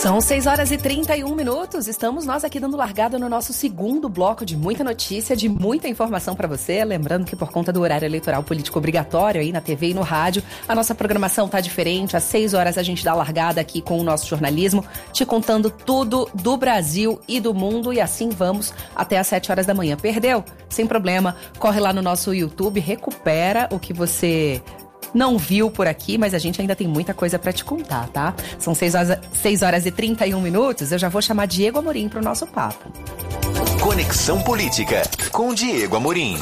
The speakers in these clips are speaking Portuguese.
São 6h31, estamos nós aqui dando largada no nosso segundo bloco de muita notícia, de muita informação para você. Lembrando que por conta do horário eleitoral político obrigatório aí na TV e no rádio, a nossa programação tá diferente. Às 6 horas a gente dá largada aqui com o nosso jornalismo, te contando tudo do Brasil e do mundo, e assim vamos até às 7 horas da manhã. Perdeu? Sem problema, corre lá no nosso YouTube, recupera o que você não viu por aqui, mas a gente ainda tem muita coisa pra te contar, tá? São 6h31, eu já vou chamar Diego Amorim pro nosso papo. Conexão Política, com Diego Amorim.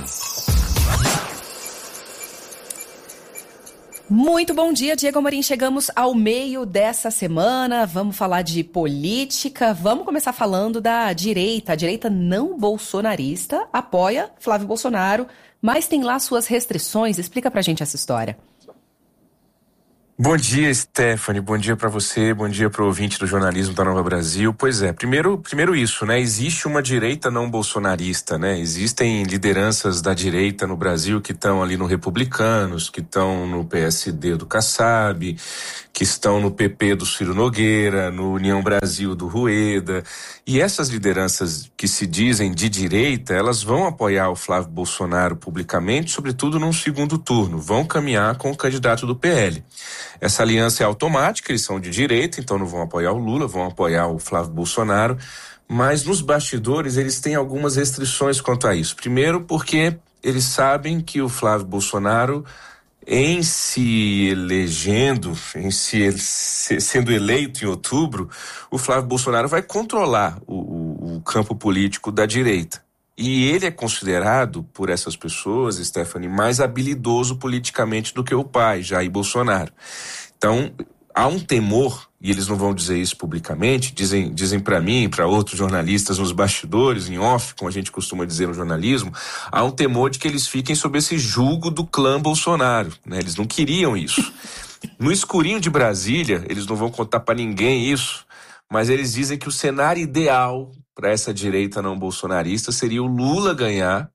Muito bom dia, Diego Amorim. Chegamos ao meio dessa semana, vamos falar de política, vamos começar falando da direita. A direita não bolsonarista apoia Flávio Bolsonaro, mas tem lá suas restrições. Explica pra gente essa história. Bom dia, Stephanie, bom dia para você, bom dia para o ouvinte do jornalismo da Nova Brasil. Pois é, primeiro isso, né? Existe uma direita não bolsonarista, né? Existem lideranças da direita no Brasil que estão ali no Republicanos, que estão no PSD do Kassab, que estão no PP do Ciro Nogueira, no União Brasil do Rueda. E essas lideranças que se dizem de direita, elas vão apoiar o Flávio Bolsonaro publicamente, sobretudo num segundo turno, vão caminhar com o candidato do PL. Essa aliança é automática, eles são de direita, então não vão apoiar o Lula, vão apoiar o Flávio Bolsonaro, mas nos bastidores eles têm algumas restrições quanto a isso. Primeiro porque eles sabem que o Flávio Bolsonaro, em se elegendo, sendo eleito em outubro, o Flávio Bolsonaro vai controlar o campo político da direita. E ele é considerado, por essas pessoas, Stephanie, mais habilidoso politicamente do que o pai, Jair Bolsonaro. Então, há um temor, e eles não vão dizer isso publicamente, dizem para mim, para outros jornalistas nos bastidores, em off, como a gente costuma dizer no jornalismo, há um temor de que eles fiquem sob esse jugo do clã Bolsonaro, né? Eles não queriam isso. No escurinho de Brasília, eles não vão contar para ninguém isso, mas eles dizem que o cenário ideal para essa direita não bolsonarista seria o Lula ganhar,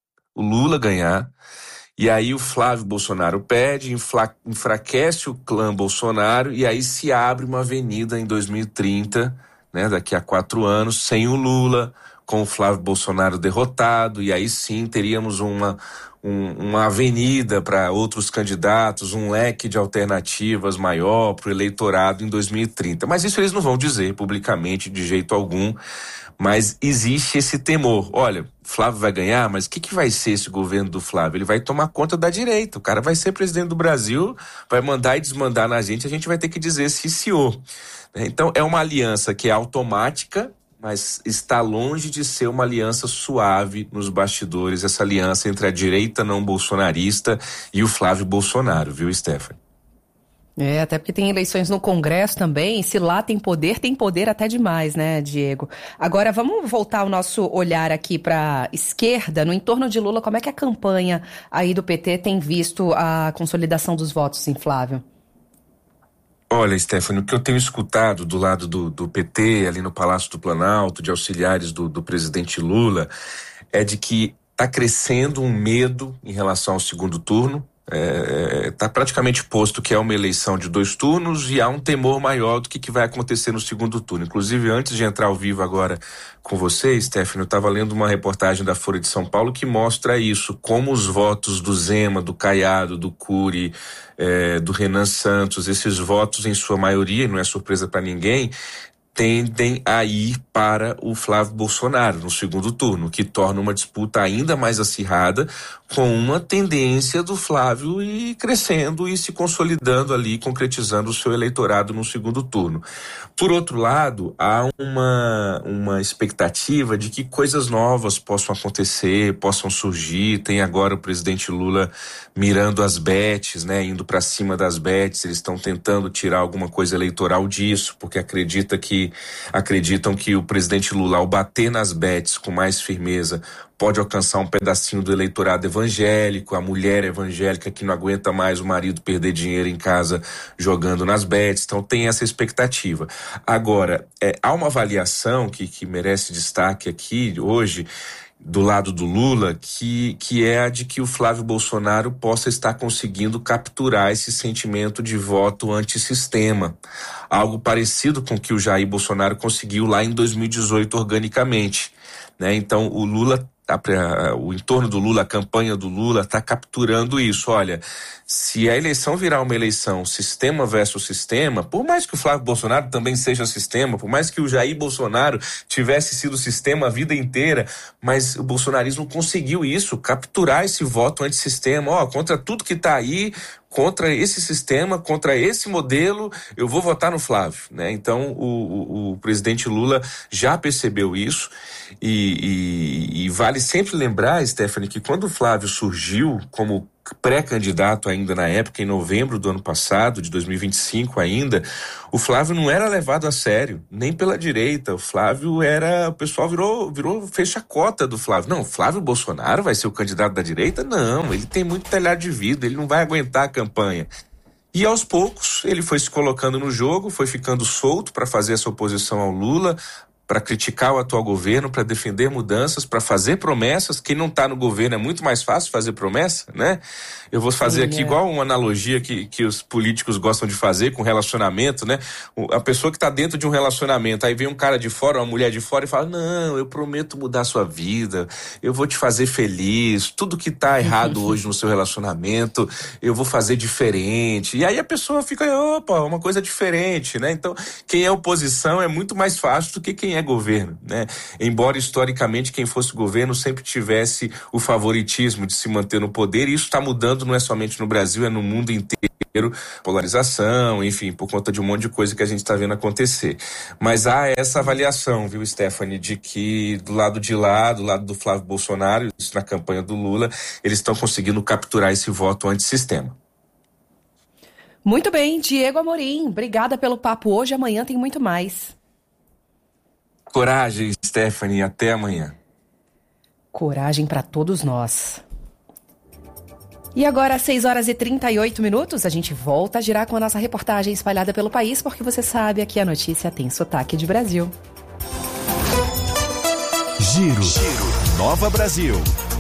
e aí o Flávio Bolsonaro perde, enfraquece o clã Bolsonaro, e aí se abre uma avenida em 2030, né, daqui a 4 anos, sem o Lula, com o Flávio Bolsonaro derrotado, e aí sim teríamos uma avenida para outros candidatos, um leque de alternativas maior para o eleitorado em 2030. Mas isso eles não vão dizer publicamente de jeito algum, mas existe esse temor. Olha, Flávio vai ganhar, mas o que vai ser esse governo do Flávio? Ele vai tomar conta da direita, o cara vai ser presidente do Brasil, vai mandar e desmandar na gente, a gente vai ter que dizer sim, senhor. Então é uma aliança que é automática, mas está longe de ser uma aliança suave nos bastidores, essa aliança entre a direita não bolsonarista e o Flávio Bolsonaro, viu, Stephanie? Até porque tem eleições no Congresso também, se lá tem poder até demais, né, Diego? Agora, vamos voltar o nosso olhar aqui para esquerda, no entorno de Lula, como é que a campanha aí do PT tem visto a consolidação dos votos em Flávio? Olha, Stephanie, o que eu tenho escutado do lado do PT, ali no Palácio do Planalto, de auxiliares do presidente Lula, é de que está crescendo um medo em relação ao segundo turno. Está praticamente posto que é uma eleição de 2 turnos e há um temor maior do que vai acontecer no segundo turno. Inclusive, antes de entrar ao vivo agora com você, Stephanie, eu estava lendo uma reportagem da Folha de São Paulo que mostra isso, como os votos do Zema, do Caiado, do Cury, do Renan Santos, esses votos em sua maioria, não é surpresa para ninguém, tendem a ir para o Flávio Bolsonaro no segundo turno, que torna uma disputa ainda mais acirrada, com uma tendência do Flávio ir crescendo e se consolidando ali, concretizando o seu eleitorado no segundo turno. Por outro lado, há uma expectativa de que coisas novas possam acontecer, possam surgir. Tem agora o presidente Lula mirando as bets, né, indo para cima das bets. Eles estão tentando tirar alguma coisa eleitoral disso, porque acreditam que o presidente Lula, ao bater nas bets com mais firmeza, pode alcançar um pedacinho do eleitorado evangélico, a mulher evangélica que não aguenta mais o marido perder dinheiro em casa jogando nas bets. Então tem essa expectativa. Agora, há uma avaliação que merece destaque aqui hoje, do lado do Lula, que é a de que o Flávio Bolsonaro possa estar conseguindo capturar esse sentimento de voto antissistema. Algo parecido com o que o Jair Bolsonaro conseguiu lá em 2018 organicamente, né? Então o Lula, o entorno do Lula, a campanha do Lula está capturando isso. Olha, se a eleição virar uma eleição sistema versus sistema, por mais que o Flávio Bolsonaro também seja sistema, por mais que o Jair Bolsonaro tivesse sido sistema a vida inteira, mas o bolsonarismo conseguiu isso, capturar esse voto antissistema, contra tudo que está aí, contra esse sistema, contra esse modelo, eu vou votar no Flávio, né? Então o presidente Lula já percebeu isso e vale sempre lembrar, Stephanie, que quando o Flávio surgiu como pré-candidato ainda na época, em novembro do ano passado, de 2025 ainda, o Flávio não era levado a sério, nem pela direita. O Flávio o pessoal fez chacota do Flávio. Não, o Flávio Bolsonaro vai ser o candidato da direita? Não, ele tem muito telhado de vidro, ele não vai aguentar a campanha. E aos poucos ele foi se colocando no jogo, foi ficando solto para fazer essa oposição ao Lula, para criticar o atual governo, para defender mudanças, para fazer promessas. Quem não está no governo é muito mais fácil fazer promessa, né? Eu vou fazer aqui igual uma analogia que os políticos gostam de fazer com relacionamento, né? A pessoa que está dentro de um relacionamento, aí vem um cara de fora, uma mulher de fora e fala, não, eu prometo mudar a sua vida, eu vou te fazer feliz, tudo que está errado hoje no seu relacionamento, eu vou fazer diferente. E aí a pessoa fica, opa, uma coisa diferente, né? Então, quem é oposição é muito mais fácil do que quem é governo, né? Embora historicamente quem fosse governo sempre tivesse o favoritismo de se manter no poder, e isso está mudando, não é somente no Brasil, é no mundo inteiro, polarização, enfim, por conta de um monte de coisa que a gente está vendo acontecer. Mas há essa avaliação, viu, Stephanie, de que do lado de lá, do lado do Flávio Bolsonaro, isso na campanha do Lula, eles estão conseguindo capturar esse voto antissistema. Muito bem, Diego Amorim, obrigada pelo papo hoje, amanhã tem muito mais. Coragem, Stephanie, até amanhã. Coragem para todos nós. E agora, às 6h38, a gente volta a girar com a nossa reportagem espalhada pelo país, porque você sabe, aqui a notícia tem sotaque de Brasil. Giro. Nova Brasil.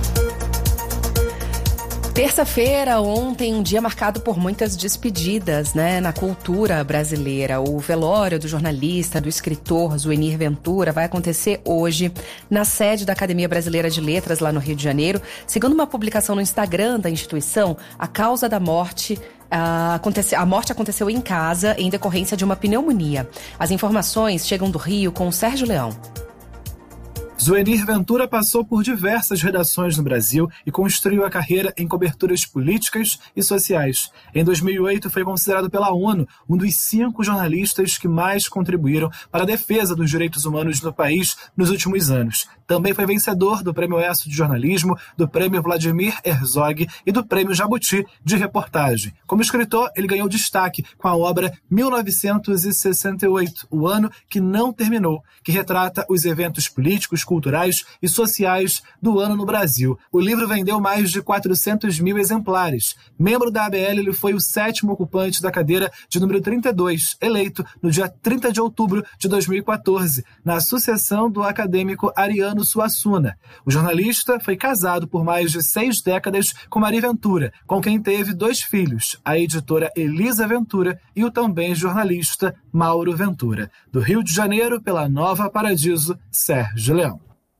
Terça-feira, ontem, um dia marcado por muitas despedidas, né, na cultura brasileira. O velório do jornalista, do escritor Zuenir Ventura vai acontecer hoje na sede da Academia Brasileira de Letras, lá no Rio de Janeiro. Segundo uma publicação no Instagram da instituição, a causa da morte... A morte aconteceu em casa em decorrência de uma pneumonia. As informações chegam do Rio com o Sérgio Leão. Zuenir Ventura passou por diversas redações no Brasil e construiu a carreira em coberturas políticas e sociais. Em 2008, foi considerado pela ONU um dos 5 jornalistas que mais contribuíram para a defesa dos direitos humanos no país nos últimos anos. Também foi vencedor do Prêmio ESSO de Jornalismo, do Prêmio Vladimir Herzog e do Prêmio Jabuti de Reportagem. Como escritor, ele ganhou destaque com a obra 1968, o ano que não terminou, que retrata os eventos políticos, culturais e sociais do ano no Brasil. O livro vendeu mais de 400 mil exemplares. Membro da ABL, ele foi o 7º ocupante da cadeira de número 32, eleito no dia 30 de outubro de 2014, na sucessão do acadêmico Ariano Suassuna. O jornalista foi casado por mais de 6 décadas com Maria Ventura, com quem teve 2 filhos, a editora Elisa Ventura e o também jornalista Mauro Ventura. Do Rio de Janeiro, pela Nova Paradiso, Sérgio Leão.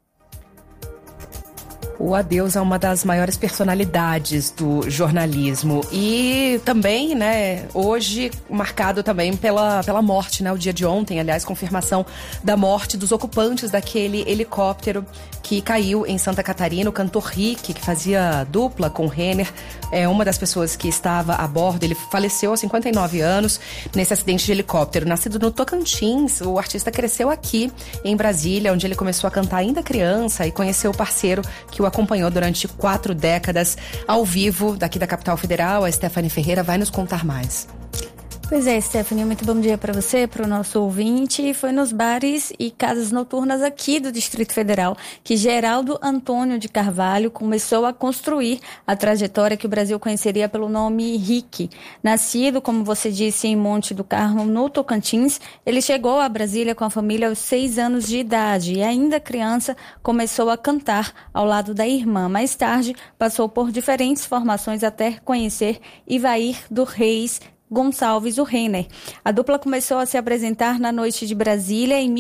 O adeus a uma das maiores personalidades do jornalismo e também, né, hoje marcado também pela morte, né, o dia de ontem, aliás, confirmação da morte dos ocupantes daquele helicóptero que caiu em Santa Catarina. O cantor Rick, que fazia dupla com Renner, é uma das pessoas que estava a bordo. Ele faleceu aos 59 anos nesse acidente de helicóptero. Nascido no Tocantins, o artista cresceu aqui em Brasília, onde ele começou a cantar ainda criança e conheceu o parceiro que o acompanhou durante 4 décadas ao vivo daqui da capital federal. A Stephanie Ferreira vai nos contar mais. Pois é, Stephanie, muito bom dia para você, para o nosso ouvinte. Foi nos bares e casas noturnas aqui do Distrito Federal que Geraldo Antônio de Carvalho começou a construir a trajetória que o Brasil conheceria pelo nome Rick. Nascido, como você disse, em Monte do Carmo, no Tocantins, ele chegou a Brasília com a família aos 6 anos de idade e ainda criança começou a cantar ao lado da irmã. Mais tarde, passou por diferentes formações até conhecer Ivair do Reis Gonçalves, o Renner. A dupla começou a se apresentar na Noite de Brasília em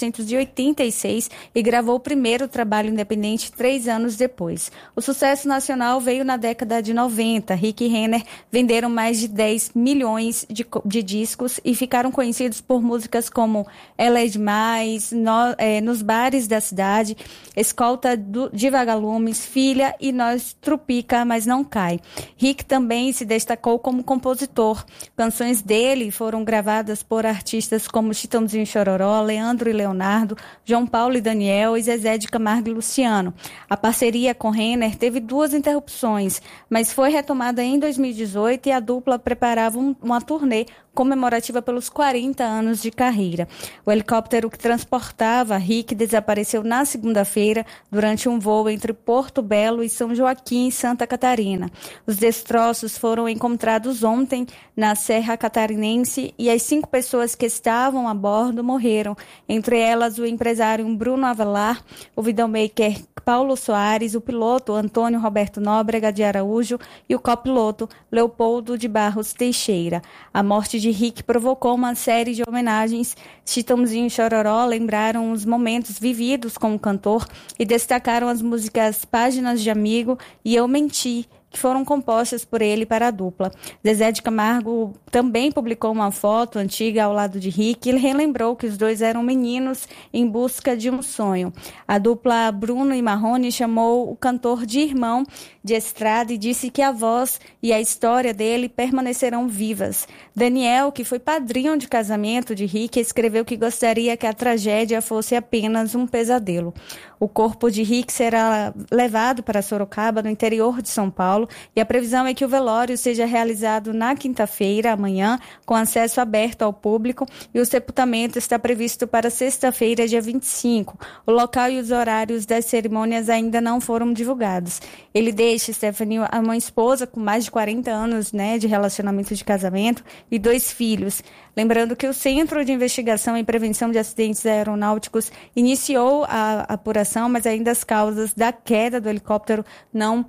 1986 e gravou o primeiro trabalho independente 3 anos depois. O sucesso nacional veio na década de 90. Rick e Renner venderam mais de 10 milhões de discos e ficaram conhecidos por músicas como Ela é Demais, Nos Bares da Cidade, Escolta de Vagalumes, Filha e Nós Trupica, Mas Não Cai. Rick também se destacou como compositor. Canções dele foram gravadas por artistas como Chitãozinho e Chororó, Leandro e Leonardo, João Paulo e Daniel e Zezé de Camargo e Luciano. A parceria com Renner teve 2 interrupções, mas foi retomada em 2018 e a dupla preparava uma turnê comemorativa pelos 40 anos de carreira. O helicóptero que transportava Rick desapareceu na segunda-feira durante um voo entre Porto Belo e São Joaquim, Santa Catarina. Os destroços foram encontrados ontem na Serra Catarinense e as 5 pessoas que estavam a bordo morreram, entre elas o empresário Bruno Avelar, o videomaker Paulo Soares, o piloto Antônio Roberto Nóbrega de Araújo e o copiloto Leopoldo de Barros Teixeira. A morte de Rick provocou uma série de homenagens. Chitãozinho e Chororó lembraram os momentos vividos com o cantor e destacaram as músicas Páginas de Amigo e Eu Menti, que foram compostas por ele para a dupla. Zezé de Camargo também publicou uma foto antiga ao lado de Rick e ele relembrou que os dois eram meninos em busca de um sonho. A dupla Bruno e Marrone chamou o cantor de irmão de estrada e disse que a voz e a história dele permanecerão vivas. Daniel, que foi padrinho de casamento de Rick, escreveu que gostaria que a tragédia fosse apenas um pesadelo. O corpo de Rick será levado para Sorocaba, no interior de São Paulo, e a previsão é que o velório seja realizado na quinta-feira, amanhã, com acesso aberto ao público, e o sepultamento está previsto para sexta-feira, dia 25. O local e os horários das cerimônias ainda não foram divulgados. Ele deixa, Stephanie, uma esposa com mais de 40 anos, de relacionamento de casamento e 2 filhos. Lembrando que o Centro de Investigação e Prevenção de Acidentes Aeronáuticos iniciou a apuração, mas ainda as causas da queda do helicóptero não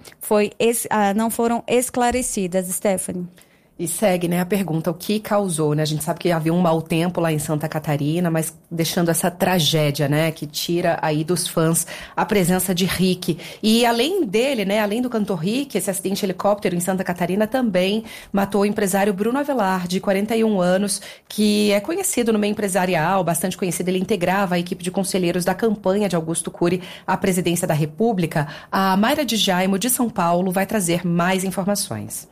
foram esclarecidas, Stephanie. E segue, a pergunta, o que causou, A gente sabe que havia um mau tempo lá em Santa Catarina, mas deixando essa tragédia, que tira aí dos fãs a presença de Rick. E além dele, além do cantor Rick, esse acidente de helicóptero em Santa Catarina também matou o empresário Bruno Avelar, de 41 anos, que é conhecido no meio empresarial, bastante conhecido. Ele integrava a equipe de conselheiros da campanha de Augusto Cury à presidência da República. A Mayra de Jaimo, de São Paulo, vai trazer mais informações.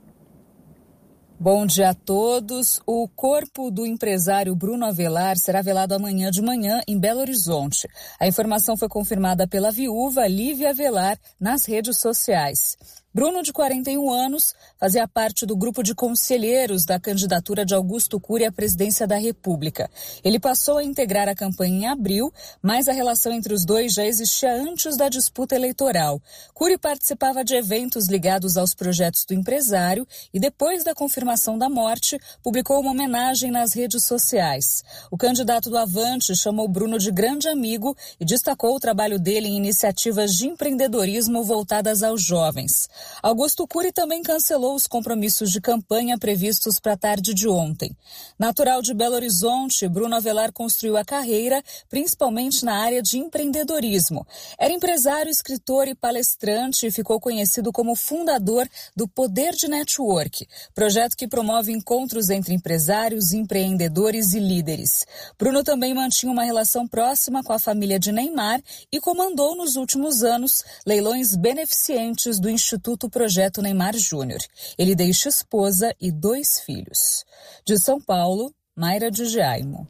Bom dia a todos. O corpo do empresário Bruno Avelar será velado amanhã de manhã em Belo Horizonte. A informação foi confirmada pela viúva Lívia Avelar nas redes sociais. Bruno, de 41 anos, fazia parte do grupo de conselheiros da candidatura de Augusto Cury à presidência da República. Ele passou a integrar a campanha em abril, mas a relação entre os dois já existia antes da disputa eleitoral. Cury participava de eventos ligados aos projetos do empresário e, depois da confirmação da morte, publicou uma homenagem nas redes sociais. O candidato do Avante chamou Bruno de grande amigo e destacou o trabalho dele em iniciativas de empreendedorismo voltadas aos jovens. Augusto Cury também cancelou os compromissos de campanha previstos para a tarde de ontem. Natural de Belo Horizonte, Bruno Avelar construiu a carreira, principalmente na área de empreendedorismo. Era empresário, escritor e palestrante e ficou conhecido como fundador do Poder de Network, projeto que promove encontros entre empresários, empreendedores e líderes. Bruno também mantinha uma relação próxima com a família de Neymar e comandou nos últimos anos leilões beneficentes do Instituto Projeto Neymar Júnior. Ele deixa esposa e 2 filhos. De São Paulo, Mayra de Jaimo.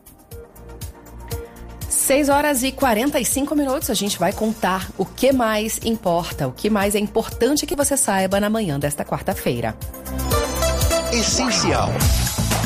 6h45, a gente vai contar o que mais importa, o que mais é importante que você saiba na manhã desta quarta-feira. Essencial,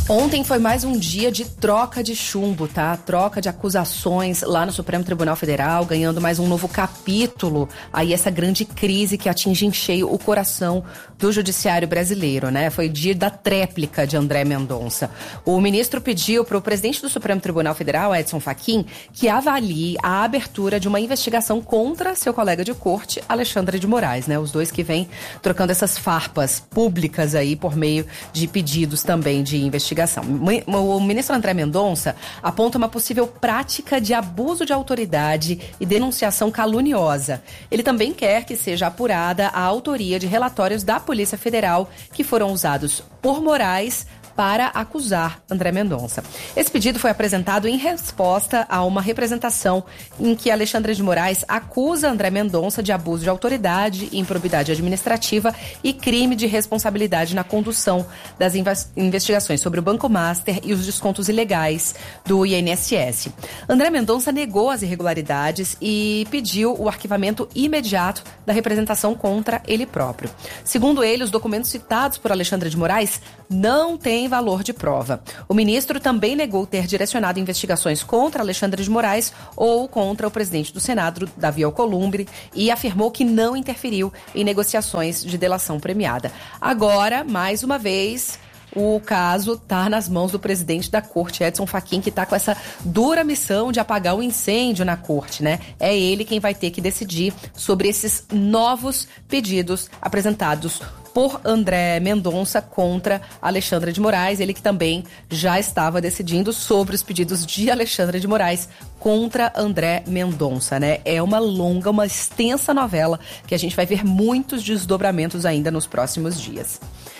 Ontem foi mais um dia de troca de chumbo, tá? Troca de acusações lá no Supremo Tribunal Federal, ganhando mais um novo capítulo. Aí essa grande crise que atinge em cheio o coração do judiciário brasileiro, né? Foi dia da tréplica de André Mendonça. O ministro pediu para o presidente do Supremo Tribunal Federal, Edson Fachin, que avalie a abertura de uma investigação contra seu colega de corte, Alexandre de Moraes, né? Os dois que vêm trocando essas farpas públicas aí por meio de pedidos também de investigação. O ministro André Mendonça aponta uma possível prática de abuso de autoridade e denunciação caluniosa. Ele também quer que seja apurada a autoria de relatórios da Polícia Federal que foram usados por Moraes para acusar André Mendonça. Esse pedido foi apresentado em resposta a uma representação em que Alexandre de Moraes acusa André Mendonça de abuso de autoridade, improbidade administrativa e crime de responsabilidade na condução das investigações sobre o Banco Master e os descontos ilegais do INSS. André Mendonça negou as irregularidades e pediu o arquivamento imediato da representação contra ele próprio. Segundo ele, os documentos citados por Alexandre de Moraes não têm valor de prova. O ministro também negou ter direcionado investigações contra Alexandre de Moraes ou contra o presidente do Senado, Davi Alcolumbre, e afirmou que não interferiu em negociações de delação premiada. Agora, mais uma vez, o caso está nas mãos do presidente da corte, Edson Fachin, que está com essa dura missão de apagar o incêndio na corte, né? É ele quem vai ter que decidir sobre esses novos pedidos apresentados por André Mendonça contra Alexandre de Moraes, ele que também já estava decidindo sobre os pedidos de Alexandre de Moraes contra André Mendonça, né? É uma longa, uma extensa novela que a gente vai ver muitos desdobramentos ainda nos próximos dias.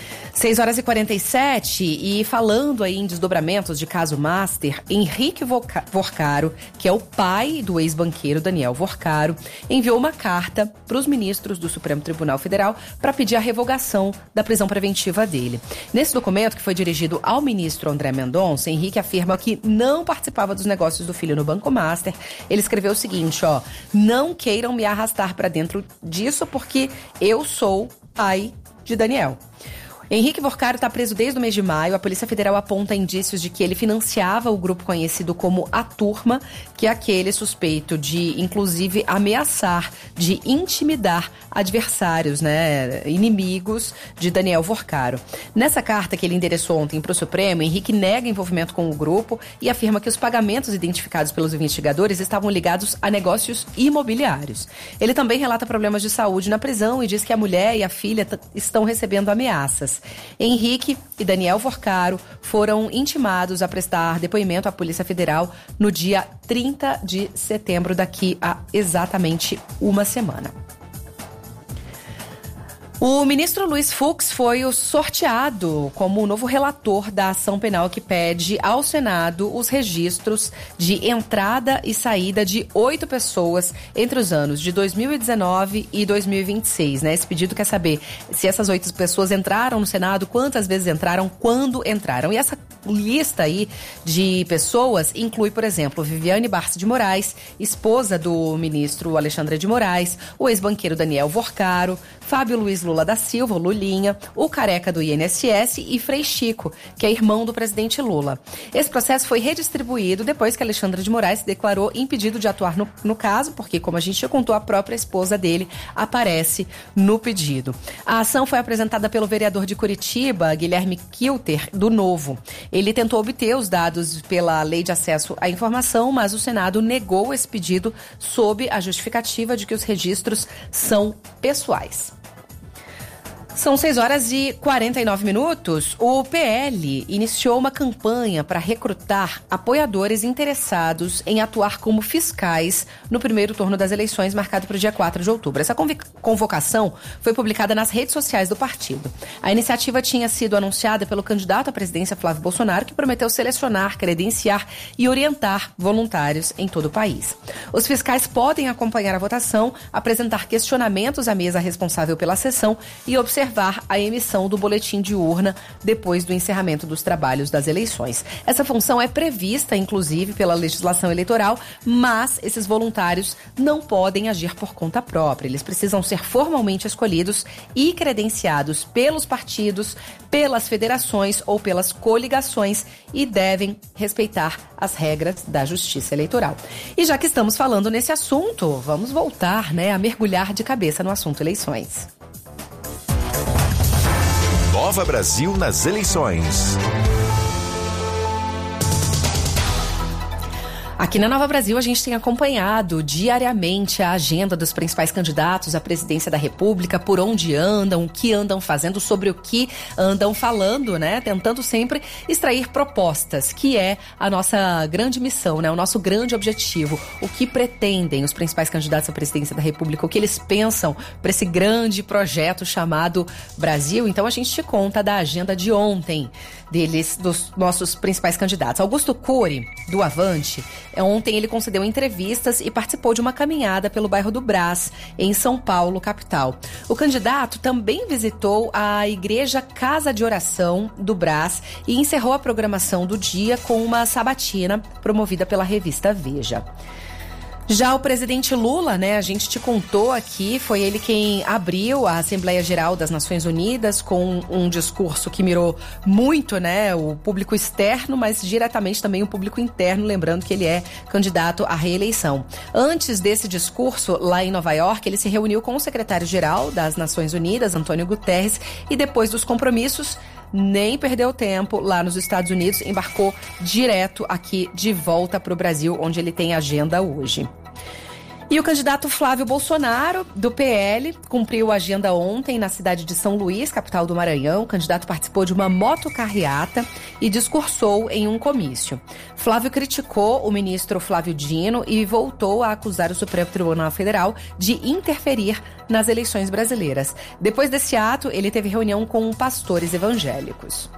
6h47 e falando aí em desdobramentos de caso Master, Henrique Vorcaro, que é o pai do ex-banqueiro Daniel Vorcaro, enviou uma carta para os ministros do Supremo Tribunal Federal para pedir a revogação da prisão preventiva dele. Nesse documento, que foi dirigido ao ministro André Mendonça, Henrique afirma que não participava dos negócios do filho no Banco Master. Ele escreveu o seguinte, não queiram me arrastar para dentro disso porque eu sou pai de Daniel. Henrique Vorcaro está preso desde o mês de maio. A Polícia Federal aponta indícios de que ele financiava o grupo conhecido como A Turma, que é aquele suspeito de, inclusive, ameaçar, de intimidar adversários, né, inimigos de Daniel Vorcaro. Nessa carta que ele endereçou ontem para o Supremo, Henrique nega envolvimento com o grupo e afirma que os pagamentos identificados pelos investigadores estavam ligados a negócios imobiliários. Ele também relata problemas de saúde na prisão e diz que a mulher e a filha estão recebendo ameaças. Henrique e Daniel Vorcaro foram intimados a prestar depoimento à Polícia Federal no dia 30 de setembro, daqui a exatamente uma semana. O ministro Luiz Fux foi o sorteado como o novo relator da ação penal que pede ao Senado os registros de entrada e saída de 8 pessoas entre os anos de 2019 e 2026, né? Esse pedido quer saber se essas 8 pessoas entraram no Senado, quantas vezes entraram, quando entraram. E essa lista aí de pessoas inclui, por exemplo, Viviane Barça de Moraes, esposa do ministro Alexandre de Moraes, o ex-banqueiro Daniel Vorcaro, Fábio Luiz Lula da Silva, o Lulinha, o careca do INSS e Frei Chico, que é irmão do presidente Lula. Esse processo foi redistribuído depois que Alexandre de Moraes se declarou impedido de atuar no caso, porque, como a gente já contou, a própria esposa dele aparece no pedido. A ação foi apresentada pelo vereador de Curitiba, Guilherme Kilter, do Novo. Ele tentou obter os dados pela Lei de Acesso à Informação, mas o Senado negou esse pedido sob a justificativa de que os registros são pessoais. São 6h49. O PL iniciou uma campanha para recrutar apoiadores interessados em atuar como fiscais no primeiro turno das eleições, marcado para o dia 4 de outubro. Essa convocação foi publicada nas redes sociais do partido. A iniciativa tinha sido anunciada pelo candidato à presidência Flávio Bolsonaro, que prometeu selecionar, credenciar e orientar voluntários em todo o país. Os fiscais podem acompanhar a votação, apresentar questionamentos à mesa responsável pela sessão e observar observar a emissão do boletim de urna depois do encerramento dos trabalhos das eleições. Essa função é prevista, inclusive, pela legislação eleitoral, mas esses voluntários não podem agir por conta própria. Eles precisam ser formalmente escolhidos e credenciados pelos partidos, pelas federações ou pelas coligações e devem respeitar as regras da Justiça Eleitoral. E já que estamos falando nesse assunto, vamos voltar, a mergulhar de cabeça no assunto eleições. Nova Brasil nas eleições. Aqui na Nova Brasil, a gente tem acompanhado diariamente a agenda dos principais candidatos à presidência da República, por onde andam, o que andam fazendo, sobre o que andam falando, tentando sempre extrair propostas, que é a nossa grande missão, o nosso grande objetivo, o que pretendem os principais candidatos à presidência da República, o que eles pensam para esse grande projeto chamado Brasil. Então a gente te conta da agenda de ontem dos nossos principais candidatos. Augusto Cury, do Avante, ontem ele concedeu entrevistas e participou de uma caminhada pelo bairro do Brás, em São Paulo, capital. O candidato também visitou a Igreja Casa de Oração do Brás e encerrou a programação do dia com uma sabatina promovida pela revista Veja. Já o presidente Lula, a gente te contou aqui, foi ele quem abriu a Assembleia Geral das Nações Unidas com um discurso que mirou muito, o público externo, mas diretamente também o público interno, lembrando que ele é candidato à reeleição. Antes desse discurso, lá em Nova York, ele se reuniu com o secretário-geral das Nações Unidas, Antônio Guterres, e depois dos compromissos, nem perdeu tempo lá nos Estados Unidos, embarcou direto aqui de volta para o Brasil, onde ele tem agenda hoje. E o candidato Flávio Bolsonaro, do PL, cumpriu a agenda ontem na cidade de São Luís, capital do Maranhão. O candidato participou de uma motocarreata e discursou em um comício. Flávio criticou o ministro Flávio Dino e voltou a acusar o Supremo Tribunal Federal de interferir nas eleições brasileiras. Depois desse ato, ele teve reunião com pastores evangélicos.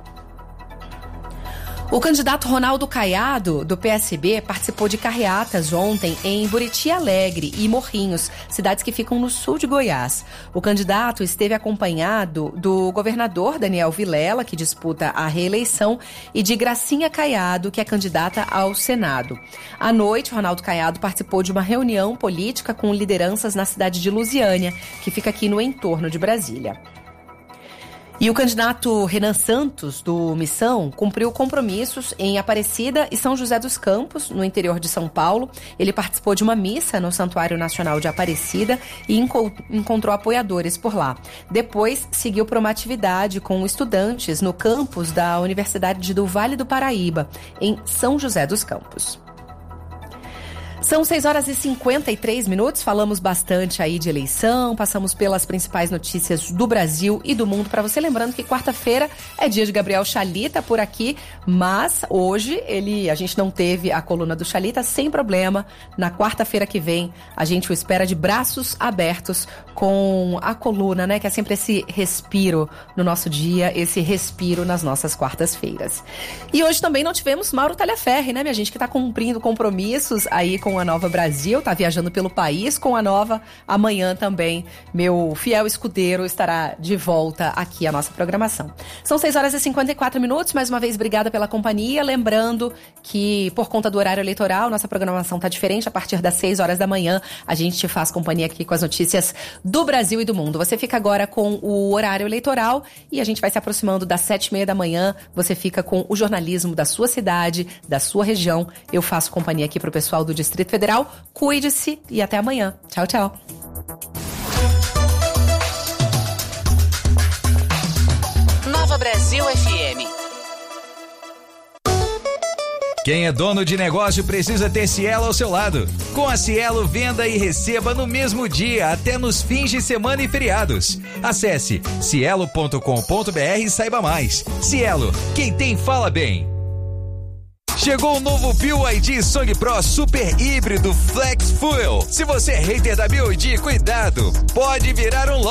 O candidato Ronaldo Caiado, do PSB, participou de carreatas ontem em Buriti Alegre e Morrinhos, cidades que ficam no sul de Goiás. O candidato esteve acompanhado do governador Daniel Vilela, que disputa a reeleição, e de Gracinha Caiado, que é candidata ao Senado. À noite, Ronaldo Caiado participou de uma reunião política com lideranças na cidade de Lusiânia, que fica aqui no entorno de Brasília. E o candidato Renan Santos, do Missão, cumpriu compromissos em Aparecida e São José dos Campos, no interior de São Paulo. Ele participou de uma missa no Santuário Nacional de Aparecida e encontrou apoiadores por lá. Depois, seguiu para uma atividade com estudantes no campus da Universidade do Vale do Paraíba, em São José dos Campos. São 6h53, falamos bastante aí de eleição, passamos pelas principais notícias do Brasil e do mundo para você, lembrando que quarta-feira é dia de Gabriel Chalita por aqui, mas hoje a gente não teve a coluna do Chalita, sem problema, na quarta-feira que vem a gente o espera de braços abertos com a coluna, que é sempre esse respiro no nosso dia, esse respiro nas nossas quartas-feiras. E hoje também não tivemos Mauro Talhaferri, minha gente, que está cumprindo compromissos aí com a Nova Brasil, tá viajando pelo país com a Nova. Amanhã também, meu fiel escudeiro estará de volta aqui à nossa programação. São 6h54, mais uma vez, obrigada pela companhia. Lembrando que, por conta do horário eleitoral, nossa programação tá diferente. A partir das 6h da manhã, a gente te faz companhia aqui com as notícias do Brasil e do mundo. Você fica agora com o horário eleitoral e a gente vai se aproximando das 7h30 da manhã. Você fica com o jornalismo da sua cidade, da sua região. Eu faço companhia aqui pro pessoal do Distrito Federal. Cuide-se e até amanhã. Tchau, tchau. Nova Brasil FM. Quem é dono de negócio precisa ter Cielo ao seu lado. Com a Cielo, venda e receba no mesmo dia, até nos fins de semana e feriados. Acesse cielo.com.br e saiba mais. Cielo, quem tem fala bem. Chegou o novo BYD Song Pro Super Híbrido Flex Fuel. Se você é hater da BYD, cuidado, pode virar um